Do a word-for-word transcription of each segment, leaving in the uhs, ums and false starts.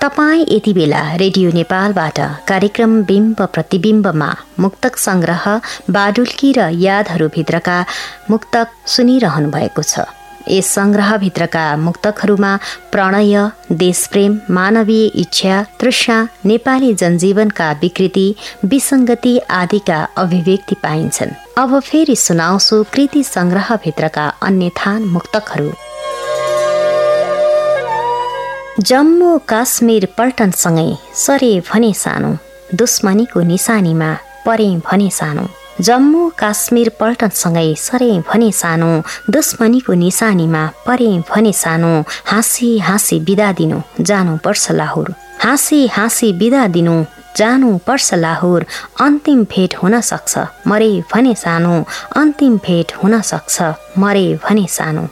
तपाईँ यति बेला रेडियो नेपालबाट कार्यक्रम बिम्ब प्रतिबिम्बमा मुक्तक संग्रह बाडुल्की र यादहरूभित्रका मुक्तक सुनिरहनु भएको छ। यस संग्रहभित्रका मुक्तकहरूमा प्रणय, देशप्रेम, मानवीय इच्छा, तृष्णा, नेपाली जनजीवनका विकृति, विसङ्गति आदिका अभिव्यक्ति पाइन्छन्। अब फेरि सुनाउँछु कृति संग्रहभित्रका अन्य थान मुक्तकहरू। जम्मू काश्मीर पल्टनसँगै सरे भने सानो, दुश्मनीको निशानीमा परे भने सानो। जम्मू काश्मीर पल्टनसँगै सरे भने सानो, दुश्मनीको निशानीमा परे भने सानो। हाँसी हाँसी बिदा दिनु जानु पर्छ लाहोर, हाँसी हाँसी बिदा दिनु जानु पर्छ लाहोर। अन्तिम भेट हुन सक्छ मरे भने सानो, अन्तिम भेट हुन सक्छ मरे भने सानो।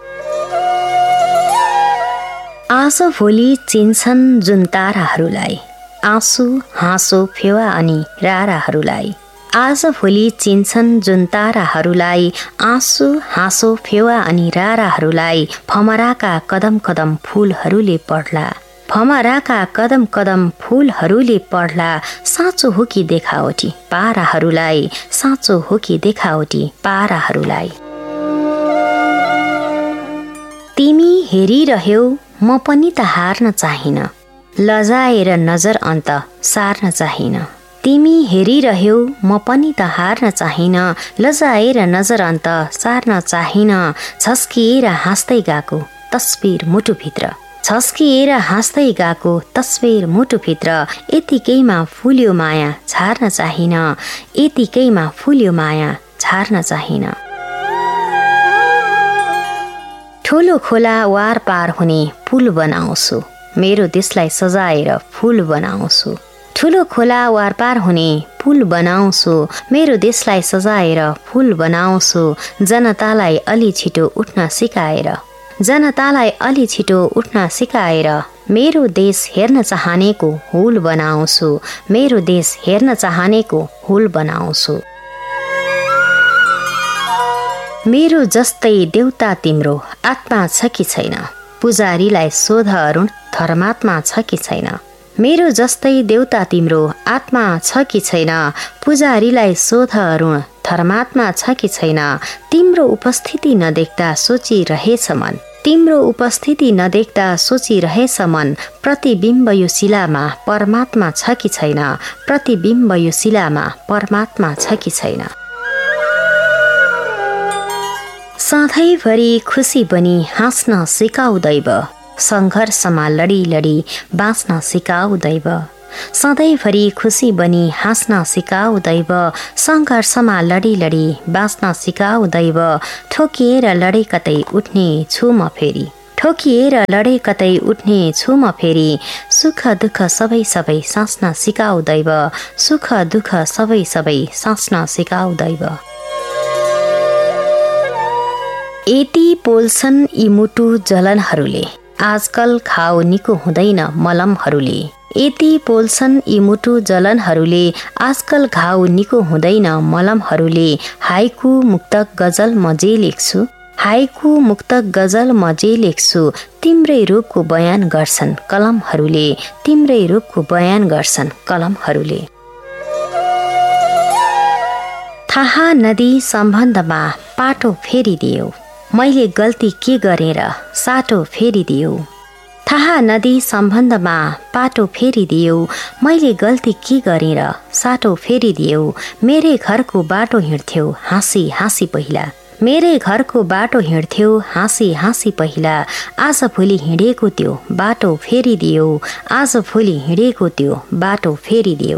आज भोलि चिन्छन् जुन ताराहरूलाई, आँसु हाँसो फेवा अनि राराहरूलाई। आज भोलि चिन्छन् जुन ताराहरूलाई, आँसु हाँसो फेवा अनि राराहरूलाई। भमराका कदम कदम फुलहरूले पढ्ला, भमराका कदम कदम फुलहरूले पढ्ला। साँचो हो कि देखावटी पाराहरूलाई, साँचो हो कि देखावटी पाराहरूलाई। तिमी हेरिरह्यौ म पनि त हार्न चाहिन, लजाएर नजर अन्त सार्न चाहिन। तिमी हेरिरह्यौ म पनि त हार्न चाहिन, लजाएर नजर अन्त सार्न चाहिन। छस्किएर हाँस्दै गएको तस्बिर मुटुभित्र, छस्किएर हाँस्दै गएको तस्बिर मुटुभित्र। यतिकैमा फुल्यो माया छार्न चाहिन, यतिकैमा फुल्यो माया छार्न चाहिन। ठुलो खोला वार पार हुने पुल बनाउँछु, मेरो देशलाई सजाएर फुल बनाउँछु। ठुलो खोला वार पार हुने पुल बनाउँछु, मेरो देशलाई सजाएर फुल बनाउँछु। जनतालाई अलि छिटो उठ्न सिकाएर, जनतालाई अलि छिटो उठ्न सिकाएर। मेरो देश हेर्न चाहनेको हुल बनाउँछु, मेरो देश हेर्न चाहनेको हुल बनाउँछु। मेरो जस्तै देउता तिम्रो आत्मा छ कि छैन, पुजारीलाई सोध अरुण धर्मात्मा छ कि छैन। मेरो जस्तै देउता तिम्रो आत्मा छ कि छैन, पुजारीलाई सोध अरुण धर्मात्मा छ कि छैन। तिम्रो उपस्थिति नदेख्दा सोचिरहेछ मन, तिम्रो उपस्थिति नदेख्दा सोचिरहेछ मन। प्रतिबिम्ब यो शिलामा परमात्मा छ कि छैन, प्रतिबिम्ब यो शिलामा परमात्मा छ कि छैन। सधैँभरि खुसी बनी हाँस्न सिकाउ दैव, सङ्घर्षमा लडी लडी बाँच्न सिकाउ दैव। सधैँभरि खुसी बनी हाँस्न सिकाउ दैव, सङ्घर्षमा लडी लडी बाँच्न सिकाउ दैव। ठोकिएर लडे कतै उठ्ने छु म फेरि, ठोकिएर लडे कतै उठ्ने छु म फेरि। सुख दुःख सबै सबै साँच्न सिकाउ दैव, सुख दुःख सबै सबै साँच्न सिकाउ दैव। यति पोल्छन् यी मुटु जलनहरूले, आजकल घाउ निको हुँदैन मलमहरूले। यति पोल्छन् यी मुटु जलनहरूले, आजकल घाउ निको हुँदैन मलमहरूले। हाइकु मुक्तक गजल म जे लेख्छु, हाइकु मुक्तक गजल म जे लेख्छु। तिम्रै रूपको बयान गर्छन् कलमहरूले, तिम्रै रूपको बयान गर्छन् कलमहरूले। थाहा नदी सम्बन्धमा पाटो फेरिदियो, मैले गल्ती के गरेर साटो फेरिदियो। थाहा नदी सम्बन्धमा पाटो फेरिदियो, मैले गल्ती के गरेर साटो फेरिदियो। मेरै घरको बाटो हिँड्थ्यौ हाँसी हाँसी पहिला, मेरै घरको बाटो हिँड्थ्यौ हाँसी हाँसी पहिला। आज भोलि हिँडेको त्यो बाटो फेरिदियो, आज भोलि हिँडेको त्यो बाटो फेरिदियो।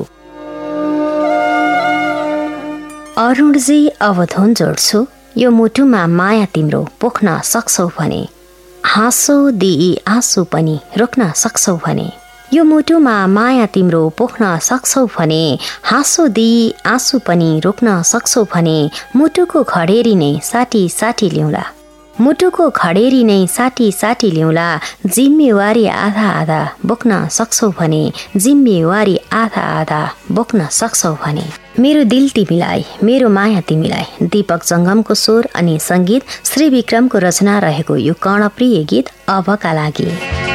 अरुणजी अवधोन जोड्छु, यो मुटुमा माया तिम्रो पोख्न सक्छौ भने, हाँसो दिई आँसु पनि रोक्न सक्छौ भने। यो मुटुमा माया तिम्रो पोख्न सक्छौ भने, हाँसो दिई आँसु पनि रोक्न सक्छौ भने। मुटुको खडेरी नै साटी साटी ल्याउला, मुटुको खडेरी नै साटी साटी ल्याउला। जिम्मेवारी आधा आधा बोक्न सक्छौ भने, जिम्मेवारी आधा आधा बोक्न सक्छौ भने। मेरो दिल तिमीलाई, मेरो माया तिमीलाई। दीपक जंगमको स्वर अनि संगीत श्री विक्रमको रचना रहेको यो कर्णप्रिय गीत अबका लागि।